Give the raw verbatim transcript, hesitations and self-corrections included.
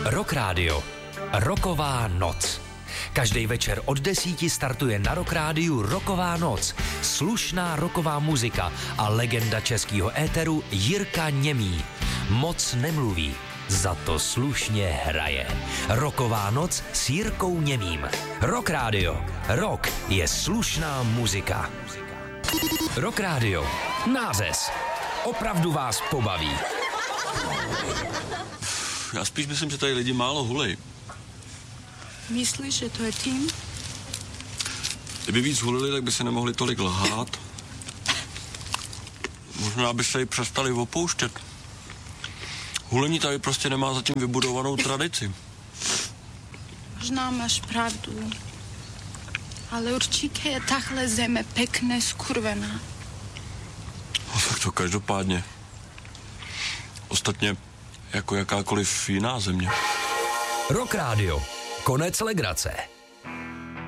Rock Radio. Rocková noc. Každý večer od desíti startuje na Rock Rádiu Rocková noc. Slušná rocková muzika a legenda českého éteru Jirka Němý. Moc nemluví, za to slušně hraje. Rocková noc s Jirkou Němým. Rock Radio. Rock je slušná muzika. Rock Radio. Nářez. Opravdu vás pobaví. Já spíš myslím, že tady lidi málo hulej. Myslíš, že to je tím? Kdyby víc hulili, tak by se nemohli tolik lhát. Možná by se i přestali opouštět. Hulení tady prostě nemá zatím vybudovanou tradici. Možná máš pravdu. Ale určitě je tahle zeme pekne skurvená. No, tak to každopádně. Ostatně jako jakákoliv jiná země. Rock Radio. Konec legrace.